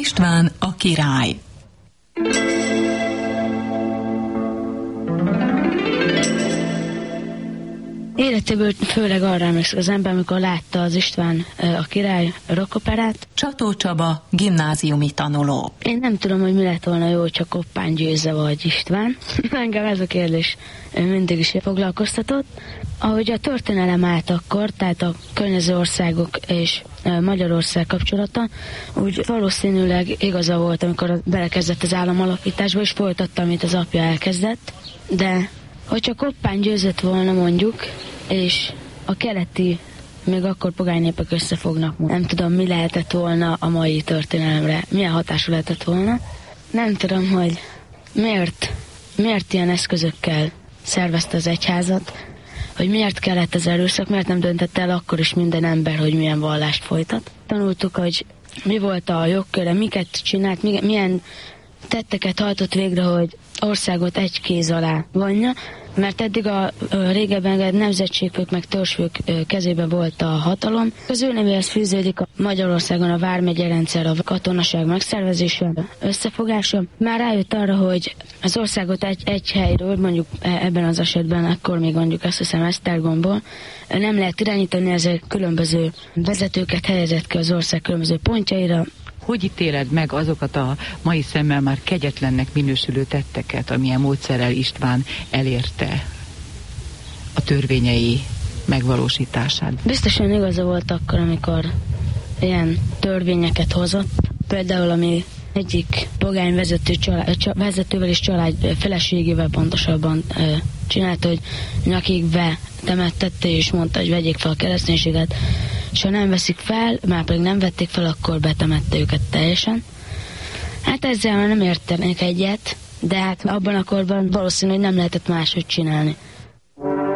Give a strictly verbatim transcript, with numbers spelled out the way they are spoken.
István a király. Életéből főleg arra emlékszik az ember, amikor látta az István a király rockoperát. Csató Csaba, gimnáziumi tanuló. Én nem tudom, hogy mi lett volna jó, hogyha Koppány Győze vagy István. Engem ez a kérdés mindig is foglalkoztatott. Ahogy a történelem állt akkor, tehát a környező országok és Magyarország kapcsolata, úgy valószínűleg igaza volt, amikor belekezdett az államalapításba, és folytatta, amit az apja elkezdett. De hogyha Koppány győzött volna mondjuk, és a keleti, még akkor pogány népek összefognak, nem tudom, mi lehetett volna a mai történelemre, milyen hatású lehetett volna. Nem tudom, hogy miért, miért ilyen eszközökkel szervezte az egyházat, hogy miért kellett az erőszak, miért nem döntett el akkor is minden ember, hogy milyen vallást folytat. Tanultuk, hogy mi volt a jogköre, miket csinált, milyen tetteket hajtott végre, hogy országot egy kéz alá vonja, mert eddig a, a régebben nemzetségfők meg törzsfők kezében volt a hatalom. Az ő nevéhez fűződik a Magyarországon a vármegye rendszer, a katonaság megszervezése, összefogása. Már rájött arra, hogy az országot egy, egy helyről, mondjuk ebben az esetben, akkor még mondjuk azt hiszem Esztergomból, nem lehet irányítani, ezért különböző vezetőket helyezett ki az ország különböző pontjaira. Hogy ítéled meg azokat a mai szemmel már kegyetlennek minősülő tetteket, amilyen módszerrel István elérte a törvényei megvalósítását? Biztosan igaza volt akkor, amikor ilyen törvényeket hozott. Például, ami egyik pogány vezető család, vezetővel és család feleségével pontosabban csinálta, hogy nyakig betemettette és mondta, hogy vegyék fel a kereszténységet, és ha nem veszik fel, már pedig nem vették fel, akkor betemette őket teljesen. Hát ezzel már nem értenek egyet, de hát abban a korban valószínű, hogy nem lehetett máshogy csinálni.